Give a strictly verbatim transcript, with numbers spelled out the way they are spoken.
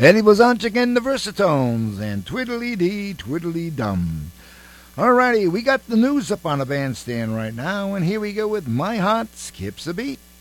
Eddie Blazonczyk and the Versatones, and Twiddly-dee, Twiddly-dum. Alrighty, we got the news up on the bandstand right now, and here we go with My Heart Skips a Beat.